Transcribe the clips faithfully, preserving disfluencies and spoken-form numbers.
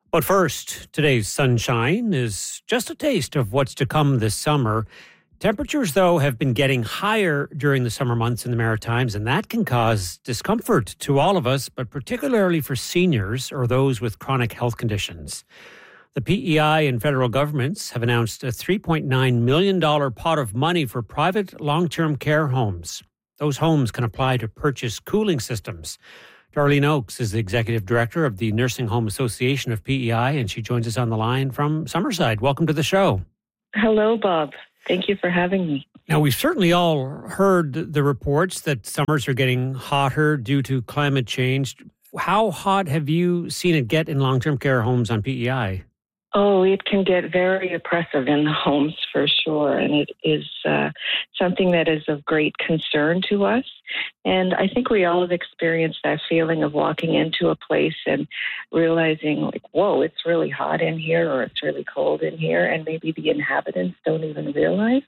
But first, today's sunshine is just a taste of what's to come this summer. Temperatures, though, have been getting higher during the summer months in the Maritimes, and that can cause discomfort to all of us, but particularly for seniors or those with chronic health conditions. The P E I and federal governments have announced a three point nine million dollars pot of money for private long-term care homes. Those homes can apply to purchase cooling systems. Darlene Oakes is the Executive Director of the Nursing Home Association of P E I, and she joins us on the line from Summerside. Welcome to the show. Hello, Bob. Thank you for having me. Now, we've certainly all heard the reports that summers are getting hotter due to climate change. How hot have you seen it get in long-term care homes on P E I? Oh, it can get very oppressive in the homes for sure. And it is uh, something that is of great concern to us. And I think we all have experienced that feeling of walking into a place and realizing, like, whoa, it's really hot in here or it's really cold in here. And maybe the inhabitants don't even realize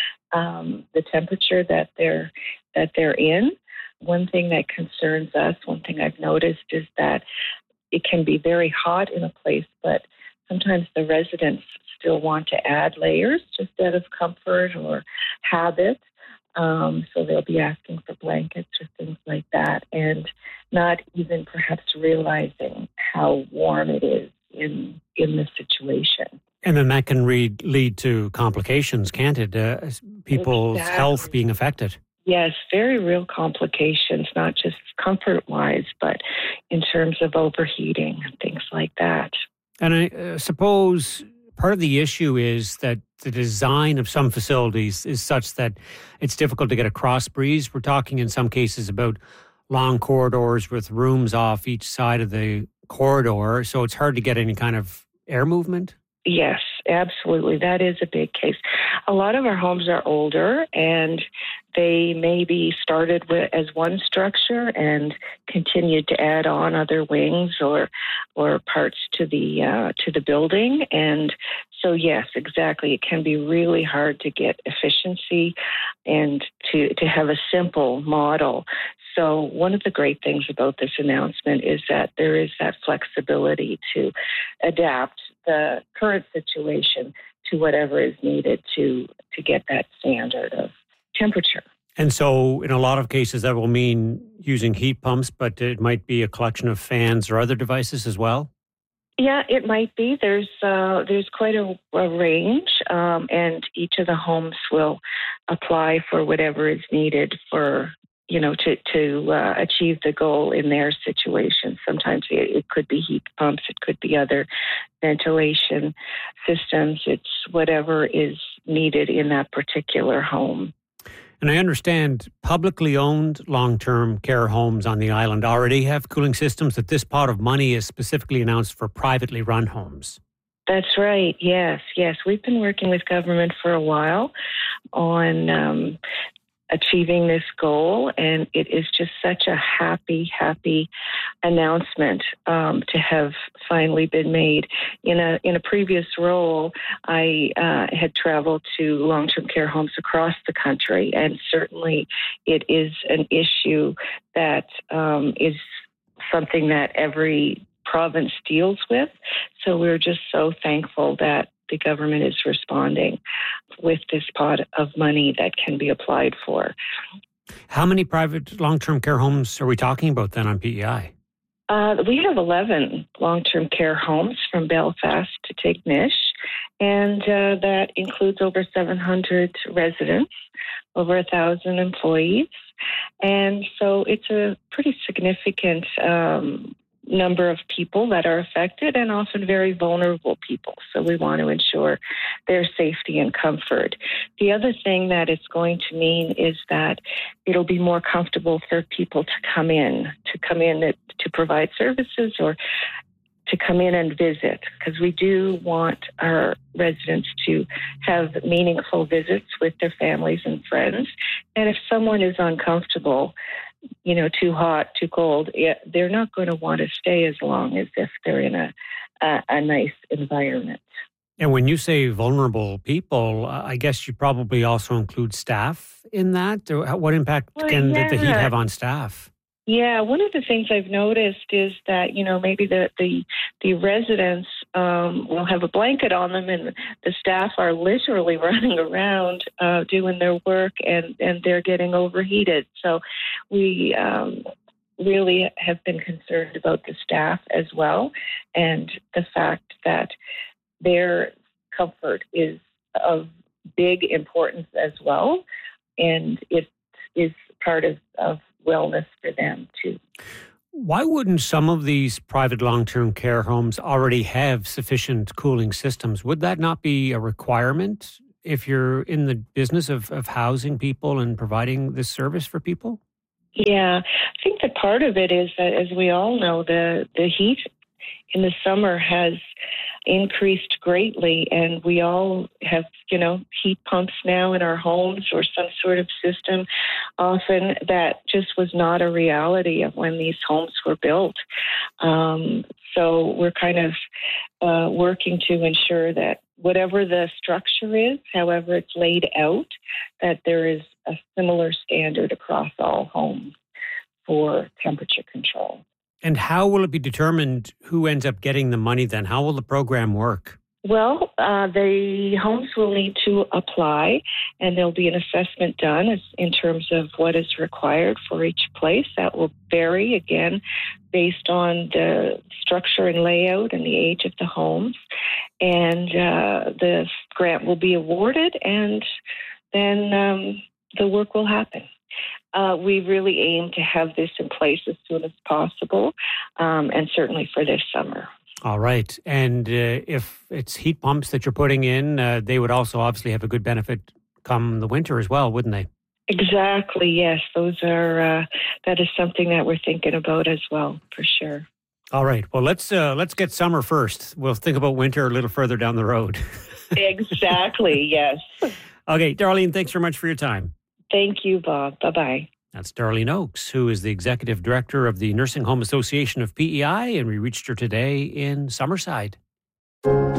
um, the temperature that they're that they're in. One thing that concerns us, one thing I've noticed is that it can be very hot in a place, but sometimes the residents still want to add layers just out of comfort or habit. Um, so they'll be asking for blankets or things like that, and not even perhaps realizing how warm it is in in the situation. And then that can read, lead to complications, can't it? Uh, people's Exactly. health being affected. Yes, very real complications, not just comfort-wise, but in terms of overheating and things like that. And I uh, suppose part of the issue is that the design of some facilities is such that it's difficult to get a cross breeze. We're talking in some cases about long corridors with rooms off each side of the corridor, so it's hard to get any kind of air movement. Yes, absolutely. That is a big case. A lot of our homes are older, and they maybe started with, as one structure and continued to add on other wings or or parts to the uh, to the building. And so, yes, exactly. It can be really hard to get efficiency and to to have a simple model. So one of the great things about this announcement is that there is that flexibility to adapt the current situation to whatever is needed to to get that standard of temperature. And so in a lot of cases that will mean using heat pumps, but it might be a collection of fans or other devices as well? Yeah, it might be. There's uh, there's quite a, a range, um, and each of the homes will apply for whatever is needed for, you know, to, to uh, achieve the goal in their situation. Sometimes it, it could be heat pumps, it could be other ventilation systems. It's whatever is needed in that particular home. And I understand publicly owned long-term care homes on the island already have cooling systems, that this pot of money is specifically announced for privately run homes. That's right. Yes, yes. We've been working with government for a while on um, achieving this goal, and it is just such a happy, happy announcement um, to have finally been made. In a in a previous role, I uh, had traveled to long-term care homes across the country, and certainly it is an issue that um, is something that every province deals with. So we're just so thankful that the government is responding with this pot of money that can be applied for. How many private long-term care homes are we talking about then on P E I? Uh, we have eleven long-term care homes from Belfast to Tignish, and uh, that includes over seven hundred residents, over one thousand employees. And so it's a pretty significant um number of people that are affected, and often very vulnerable people. So we want to ensure their safety and comfort. The other thing that it's going to mean is that it'll be more comfortable for people to come in, to come in to provide services or to come in and visit, because we do want our residents to have meaningful visits with their families and friends. And if someone is uncomfortable, you know, too hot, too cold, they're not going to want to stay as long as if they're in a, a, a nice environment. And when you say vulnerable people, I guess you probably also include staff in that. What impact well, can yeah. the heat have on staff? Yeah, one of the things I've noticed is that, you know, maybe the, the, the residents um, will have a blanket on them, and the staff are literally running around uh, doing their work, and, and they're getting overheated. So we um, really have been concerned about the staff as well, and the fact that their comfort is of big importance as well, and it is part of, of wellness for them too. Why wouldn't some of these private long-term care homes already have sufficient cooling systems? Would that not be a requirement if you're in the business of, of housing people and providing this service for people? Yeah, I think that part of it is that, as we all know, the, the heat in the summer has increased greatly, and we all have, you know, heat pumps now in our homes or some sort of system. Often that just was not a reality of when these homes were built. Um, so we're kind of uh, working to ensure that whatever the structure is, however it's laid out, that there is a similar standard across all homes for temperature control. And how will it be determined who ends up getting the money then? How will the program work? Well, uh, the homes will need to apply, and there'll be an assessment done as, in terms of what is required for each place. That will vary, again, based on the structure and layout and the age of the homes. And uh, the grant will be awarded, and then um, the work will happen. Uh, we really aim to have this in place as soon as possible, um, and certainly for this summer. All right. And uh, if it's heat pumps that you're putting in, uh, they would also obviously have a good benefit come the winter as well, wouldn't they? Exactly, yes. Those are, uh, that is something that we're thinking about as well, for sure. All right. Well, let's uh, let's get summer first. We'll think about winter a little further down the road. Exactly, yes. Okay, Darlene, thanks very much for your time. Thank you, Bob. Bye-bye. That's Darlene Oakes, who is the Executive Director of the Nursing Home Association of P E I, and we reached her today in Summerside.